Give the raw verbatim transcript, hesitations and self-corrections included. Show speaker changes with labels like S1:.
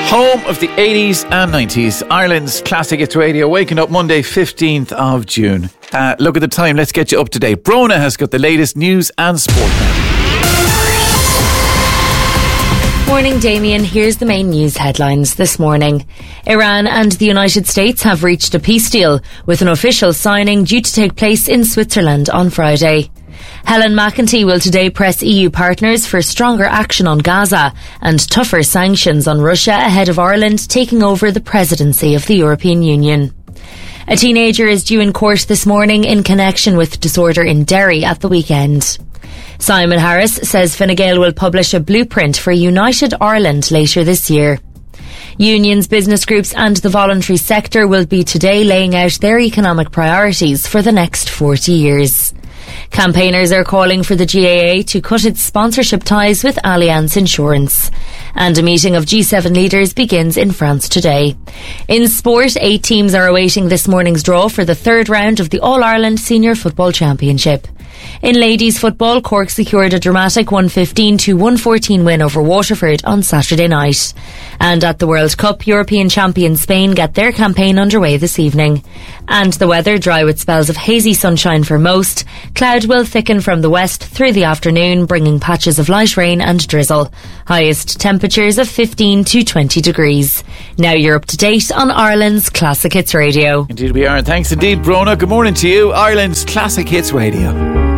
S1: Home of the eighties and nineties, Ireland's Classic Hits Radio, waking up Monday fifteenth of June. Uh, look at the time, let's get you up to date. Brona has got the latest news and sport now.
S2: Morning, Damien. Here's the main news headlines this morning. Iran and the United States have reached a peace deal, with an official signing due to take place in Switzerland on Friday. Helen McEntee will today press E U partners for stronger action on Gaza and tougher sanctions on Russia ahead of Ireland taking over the presidency of the European Union. A teenager is due in court this morning in connection with disorder in Derry at the weekend. Simon Harris says Fine Gael will publish a blueprint for United Ireland later this year. Unions, business groups and the voluntary sector will be today laying out their economic priorities for the next forty years. Campaigners are calling for the G A A to cut its sponsorship ties with Allianz Insurance. And a meeting of G seven leaders begins in France today. In sport, eight teams are awaiting this morning's draw for the third round of the All-Ireland Senior Football Championship. In ladies football, Cork secured a dramatic one fifteen to one fourteen win over Waterford on Saturday night. And at the World Cup, European champion Spain get their campaign underway this evening. And the weather, dry with spells of hazy sunshine for most. Cloud will thicken from the west through the afternoon, bringing patches of light rain and drizzle. Highest temperatures of fifteen to twenty degrees. Now you're up to date on Ireland's Classic Hits Radio.
S1: Indeed we are, and thanks indeed, Brona. Good morning to you, Ireland's Classic Hits Radio.